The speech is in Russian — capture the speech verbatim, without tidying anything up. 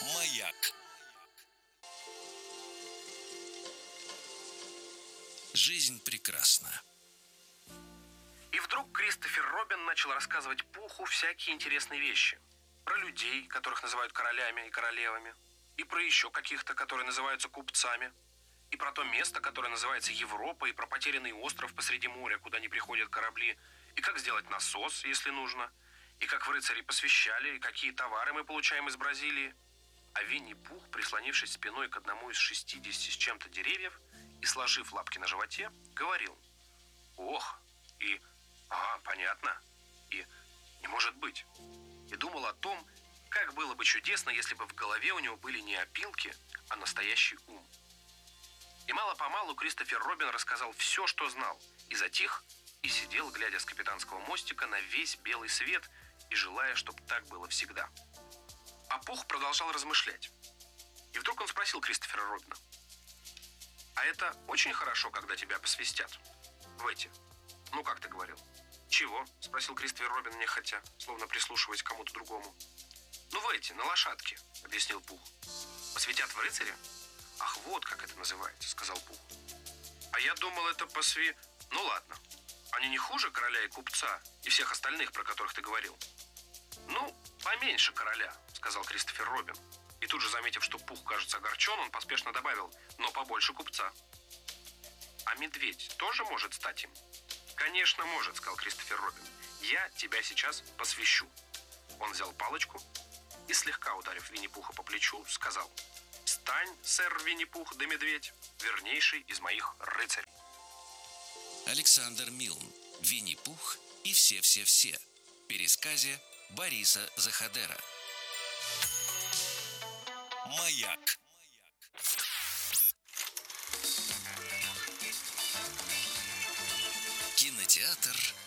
Маяк. Жизнь прекрасна. И вдруг Кристофер Робин начал рассказывать Пуху всякие интересные вещи. Про людей, которых называют королями и королевами. И про еще каких-то, которые называются купцами. И про то место, которое называется Европа. И про потерянный остров посреди моря, куда не приходят корабли. И как сделать насос, если нужно. И как в рыцари посвящали. И какие товары мы получаем из Бразилии. А Винни-Пух, прислонившись спиной к одному из шестидесяти с чем-то деревьев и сложив лапки на животе, говорил: «Ох!» и «Ага, понятно» и «Не может быть». И думал о том, как было бы чудесно, если бы в голове у него были не опилки, а настоящий ум. И мало-помалу Кристофер Робин рассказал все, что знал, и затих, и сидел, глядя с капитанского мостика на весь белый свет и желая, чтобы так было всегда. А Пух продолжал размышлять. И вдруг он спросил Кристофера Робина: «А это очень хорошо, когда тебя посвистят? В эти? Ну, как ты говорил?» «Чего?» – спросил Кристофер Робин нехотя, словно прислушиваясь к кому-то другому. «Ну, в эти, на лошадке», – объяснил Пух. «Посвятят в рыцаре?» «Ах, вот как это называется», – сказал Пух. «А я думал, это посви... Ну, ладно. Они не хуже короля и купца и всех остальных, про которых ты говорил?» «Ну, поменьше короля», – сказал Кристофер Робин. И тут же, заметив, что Пух, кажется, огорчен, он поспешно добавил: «Но побольше купца». «А медведь тоже может стать им?» «Конечно может», — сказал Кристофер Робин. «Я тебя сейчас посвящу». Он взял палочку и, слегка ударив Винни-Пуха по плечу, сказал: «Стань, сэр Винни-Пух да медведь, вернейший из моих рыцарей». Александр Милн. Винни-Пух и все-все-все. В пересказе Бориса Заходера. Маяк. Кинотеатр